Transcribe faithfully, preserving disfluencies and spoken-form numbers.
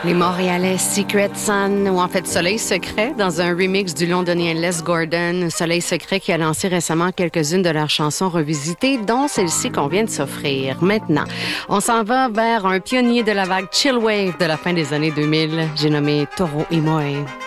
Les Montréalais Secret Sun, ou en fait Soleil Secret, dans un remix du londonien Les Gordon. Soleil Secret qui a lancé récemment quelques-unes de leurs chansons revisitées, dont celle-ci qu'on vient de s'offrir. Maintenant, on s'en va vers un pionnier de la vague Chill Wave de la fin des années deux mille. J'ai nommé Toro y Moi.